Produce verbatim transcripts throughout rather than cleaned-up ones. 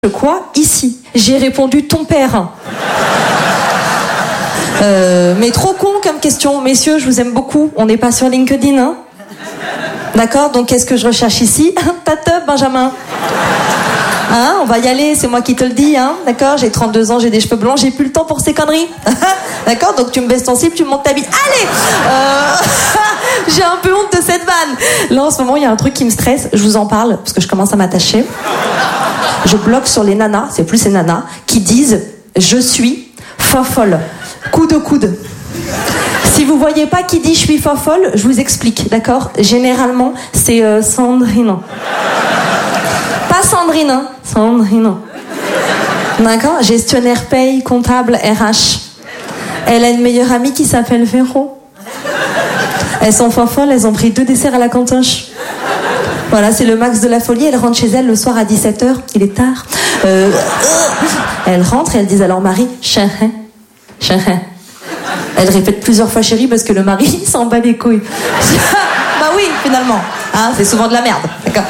Quoi ici? J'ai répondu ton père. Euh, mais trop con comme question. Messieurs, je vous aime beaucoup. On n'est pas sur LinkedIn, hein? D'accord? Donc qu'est-ce que je recherche ici? Ta teub, Benjamin. Hein? On va y aller, c'est moi qui te le dis, hein? D'accord? J'ai trente-deux ans, j'ai des cheveux blancs, j'ai plus le temps pour ces conneries. D'accord? Donc tu me baisses ton slip, tu me montes ta bite. Allez! Euh... J'ai un peu honte de cette vanne. Là, en ce moment, il y a un truc qui me stresse. Je vous en parle parce que je commence à m'attacher. Je bloque sur les nanas, c'est plus ces nanas, qui disent « Je suis fofolle ». Coup de coude. Si vous voyez pas qui dit « Je suis fofolle », je vous explique, d'accord? Généralement, c'est euh, Sandrine. Pas Sandrine, hein? Sandrine. D'accord? Gestionnaire paye, comptable, R H. Elle a une meilleure amie qui s'appelle Véro. Elles sont fofolles, elles ont pris deux desserts à la cantoche. Voilà, c'est le max de la folie. Elle rentre chez elle le soir à dix-sept heures. Il est tard. Euh, elle rentre et elle dit à leur mari « Chérie, chérie ». Elle répète plusieurs fois « chérie » parce que le mari s'en bat les couilles. Bah oui, finalement. Hein, c'est souvent de la merde. D'accord.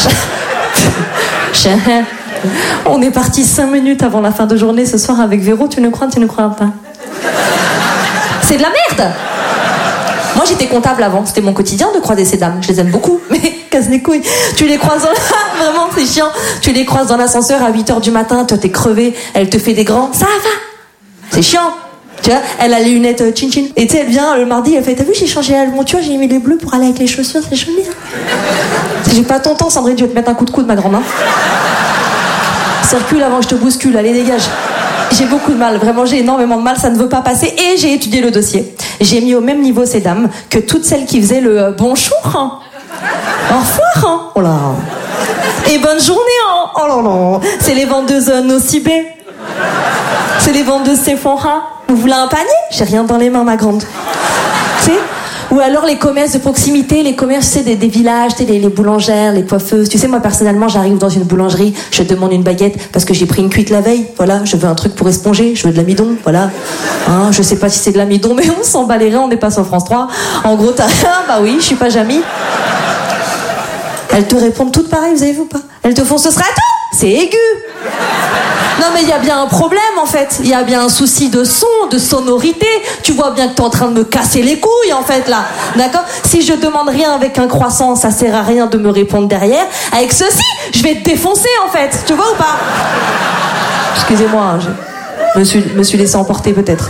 Chérie. On est parti cinq minutes avant la fin de journée ce soir avec Véro. Tu ne crois, tu ne crois pas. C'est de la merde. Moi, j'étais comptable avant. C'était mon quotidien de croiser ces dames. Je les aime beaucoup, mais casse les couilles. Tu les croises dans la... Vraiment, c'est chiant. Tu les croises dans l'ascenseur à huit heures du matin. Toi, t'es crevé. Elle te fait des grands. Ça va. C'est chiant. Tu vois, elle a les lunettes euh, chin chin. Et tu sais, elle vient le mardi, elle fait, t'as vu, j'ai changé la monture, j'ai mis les bleus pour aller avec les chaussures. C'est joli. Hein. J'ai pas ton temps, Sandrine. Je vais te mettre un coup de coude, ma grande. Hein. Circule avant que je te bouscule. Allez, dégage. J'ai beaucoup de mal, vraiment j'ai énormément de mal, ça ne veut pas passer et j'ai étudié le dossier. J'ai mis au même niveau ces dames que toutes celles qui faisaient le euh, bonjour, hein. Au revoir, hein. Oh là. Et bonne journée, hein. Oh là là. C'est les vendeuses euh, Nocibé. C'est les vendeuses Sephora. Vous voulez un panier? J'ai rien dans les mains, ma grande. Tu sais? Ou alors les commerces de proximité, les commerces, tu sais, des, des villages, tu sais, les, les boulangères, les coiffeuses. Tu sais, moi, personnellement, j'arrive dans une boulangerie, je demande une baguette parce que j'ai pris une cuite la veille. Voilà, je veux un truc pour esponger, je veux de l'amidon, voilà. Hein, je sais pas si c'est de l'amidon, mais on s'en bat les reins, on n'est pas sur France trois. En gros, t'as rien, bah oui, je suis pas Jamie. Elles te répondent toutes pareilles, vous avez vu ou pas? Elles te font, ce sera tout! C'est aigu! Non mais il y a bien un problème en fait, il y a bien un souci de son, de sonorité. Tu vois bien que t'es en train de me casser les couilles en fait là, d'accord? Si je demande rien avec un croissant, ça sert à rien de me répondre derrière. Avec ceci, je vais te défoncer en fait, tu vois ou pas? Excusez-moi, hein, je me suis, me suis laissé emporter peut-être.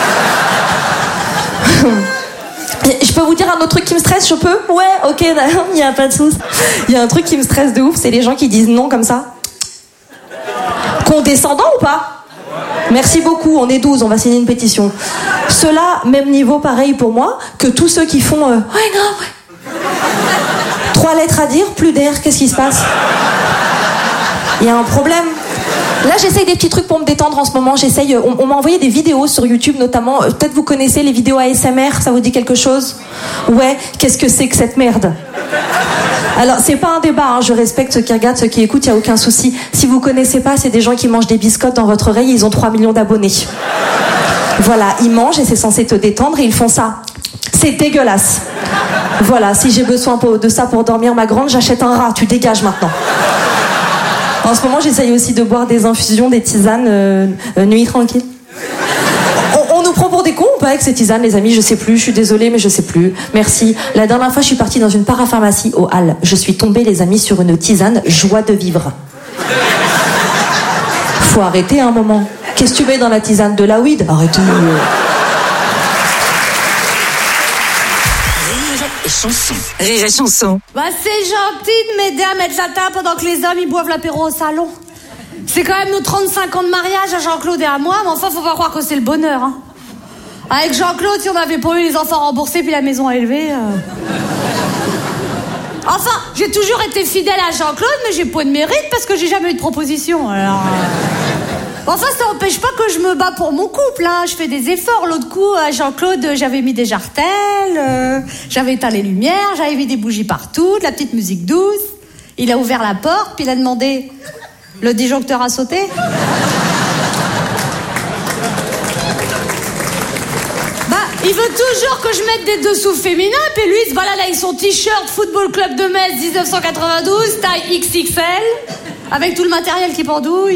Je peux vous dire un autre truc qui me stresse, je peux? Ouais, ok, il n'y a pas de souci. Il y a un truc qui me stresse de ouf, c'est les gens qui disent non comme ça. Condescendant ou pas? Merci beaucoup, on est douze, on va signer une pétition. Ceux-là, même niveau pareil pour moi, que tous ceux qui font... Euh, ouais, non, ouais. Trois lettres à dire, plus d'air, qu'est-ce qui se passe? Il y a un problème. Là, j'essaye des petits trucs pour me détendre en ce moment. J'essaye. On, on m'a envoyé des vidéos sur YouTube, notamment. Euh, peut-être vous connaissez les vidéos A S M R, ça vous dit quelque chose? Ouais, qu'est-ce que c'est que cette merde? Alors, c'est pas un débat, hein, je respecte ceux qui regardent, ceux qui écoutent, il n'y a aucun souci. Si vous connaissez pas, c'est des gens qui mangent des biscottes dans votre oreille, ils ont trois millions d'abonnés. Voilà, ils mangent et c'est censé te détendre et ils font ça. C'est dégueulasse. Voilà, si j'ai besoin de ça pour dormir, ma grande, j'achète un rat, tu dégages maintenant. En ce moment, j'essaye aussi de boire des infusions, des tisanes, euh, euh, nuit tranquille. On, on nous prend pour des cons ou pas avec ces tisanes, les amis? Je sais plus, je suis désolée, mais je sais plus. Merci. La dernière fois, je suis partie dans une parapharmacie au Halles. Je suis tombée, les amis, sur une tisane joie de vivre. Faut arrêter un moment. Qu'est-ce que tu mets dans la tisane? De la weed? Arrêtez. Chanson. Rire et chanson. Bah c'est gentil de m'aider à mettre la table pendant que les hommes ils boivent l'apéro au salon. C'est quand même nos trente-cinq ans de mariage à Jean-Claude et à moi, mais enfin faut pas croire que c'est le bonheur. Hein. Avec Jean-Claude, si on n'avait pas eu les enfants remboursés puis la maison élevée... Euh... Enfin, j'ai toujours été fidèle à Jean-Claude, mais j'ai pas de mérite parce que j'ai jamais eu de proposition. Alors... Enfin, ça n'empêche pas que je me bats pour mon couple, hein. Je fais des efforts. L'autre coup, à Jean-Claude, j'avais mis des jartelles, euh, j'avais éteint les lumières, j'avais mis des bougies partout, de la petite musique douce. Il a ouvert la porte, puis il a demandé « Le disjoncteur a sauté ?» Bah, il veut toujours que je mette des dessous féminins, puis lui, il se balade avec son t-shirt Football Club de Metz dix-neuf cent quatre-vingt-douze, taille X X L. Avec tout le matériel qui pendouille.